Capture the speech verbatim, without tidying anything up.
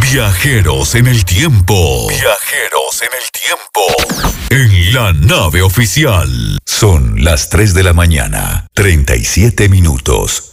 Viajeros en el tiempo. Viajeros en el tiempo. En la nave oficial. Son las tres de la mañana, treinta y siete minutos.